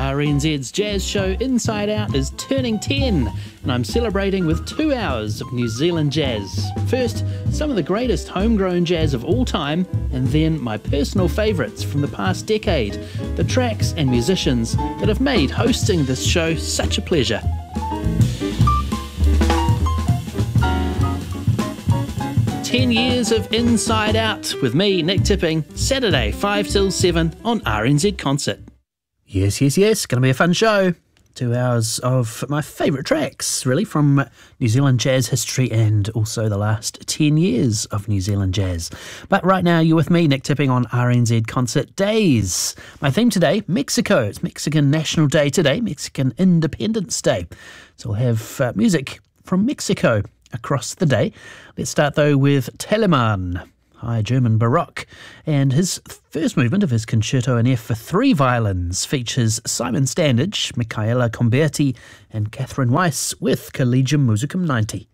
RNZ's jazz show Inside Out is turning 10, and I'm celebrating with 2 hours of New Zealand jazz. First, some of the greatest homegrown jazz of all time, and then my personal favourites from the past decade, the tracks and musicians that have made hosting this show such a pleasure. "10 years of Inside Out with me, Nick Tipping, Saturday 5 till 7 on RNZ Concert. Yes, going to be a fun show. 2 hours of my favourite tracks, really, from New Zealand jazz history and also the last 10 years of New Zealand jazz. But right now, you're with me, Nick Tipping, on RNZ Concert Days. My theme today, Mexico. It's Mexican National Day today, Mexican Independence Day. So we'll have music from Mexico across the day. Let's start, though, with Telemann, High German Baroque, and his first movement of his Concerto in F for 3 violins features Simon Standage, Michaela Comberti and Catherine Weiss with Collegium Musicum 90.